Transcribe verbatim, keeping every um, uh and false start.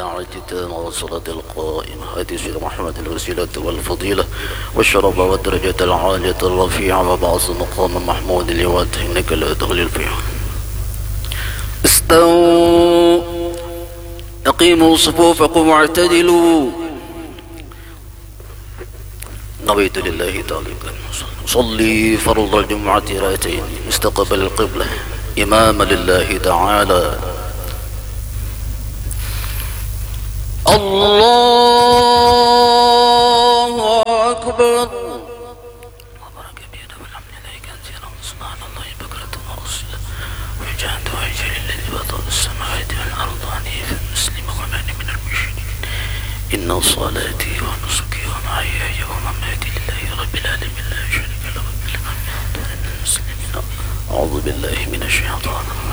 الساعة التامة والصلاة القائمة آت سيدنا محمد الوسيلة والفضيلة والشرف والدرجة العالية الرفيعة وبعث مقام محمود لوجهك إنك لا تخلف فيه. استووا أقيموا صفوفكم واعتدلوا. نويت لله تعالى صلي فرض الجمعة ركعتين مستقبل القبلة إماما لله تعالى. الله أكبر. سبحان الله بكرة وأصيلا وجهد وجه الذي بطل السماوات والأرض حنيفا مسلما وما أنا من المشركين. إن صلاتي ونسكي ومحياي ومماتي لله رب العالمين لا شريك له. أعوذ بالله من الشيطان